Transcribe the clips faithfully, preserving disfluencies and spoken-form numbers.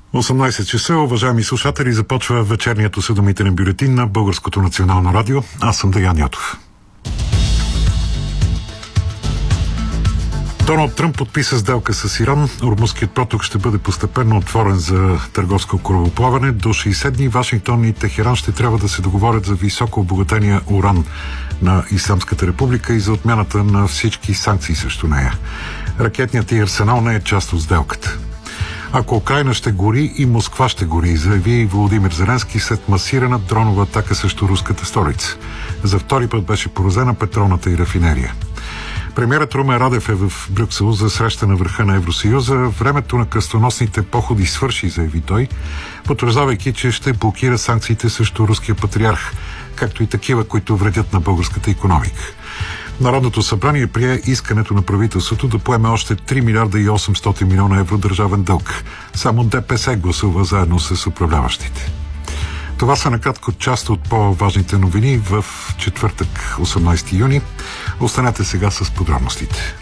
осемнайсет часа, уважаеми слушатели, започва вечерният осведомителен бюлетин на Българското национално радио. Аз съм Деян Ятов. Доналд Тръмп подписа сделка с Иран. Ормузският проток ще бъде постепенно отворен за търговско корабоплаване. До шейсет дни Вашингтон и Техеран ще трябва да се договорят за високо обогатения уран на Ислямската република и за отмяната на всички санкции срещу нея. Ракетният и арсенал не е част от сделката. Ако Украйна ще гори, и Москва ще гори, заяви Володимир Зеленски след масирана дронова атака срещу руската столица. За втори път беше поразена петролната и рафинерия. Премиерът Румен Радев е в Брюксел за среща на върха на Евросъюза. Времето на кръстоносните походи свърши, заяви той, потвърждавайки, че ще блокира санкциите срещу руския патриарх, както и такива, които вредят на българската икономика. Народното събрание прие искането на правителството да поеме още три милиарда и осемстотин милиона евро държавен дълг. Само ДПС гласува заедно с управляващите. Това са накратко част от по-важните новини в четвъртък, осемнайсети юни. Останете сега с подробностите.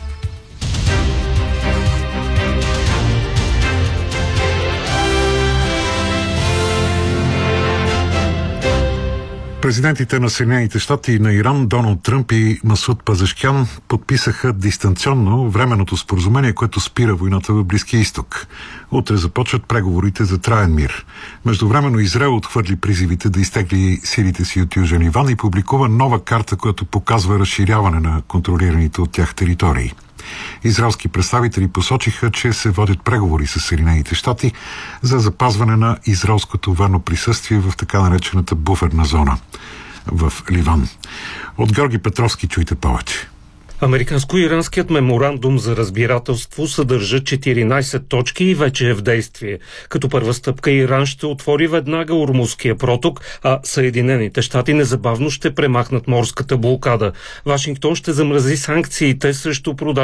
Президентите на Съединените щати и на Иран Доналд Тръмп и Масуд Пазешкян подписаха дистанционно временното споразумение, което спира войната в Близкия изток. Утре започват преговорите за траен мир. Междувременно Израел отхвърли призивите да изтегли силите си от Южен Ливан и публикува нова карта, която показва разширяване на контролираните от тях територии. Израелски представители посочиха, че се водят преговори с Съединените щати за запазване на израелското военно присъствие в така наречената буферна зона в Ливан. От Георги Петровски чуйте повече. Американско-иранският меморандум за разбирателство съдържа четиринайсет точки и вече е в действие. Като първа стъпка Иран ще отвори веднага Ормузския проток, а Съединените щати незабавно ще премахнат морската блокада. Вашингтон ще замрази санкциите срещу продажбата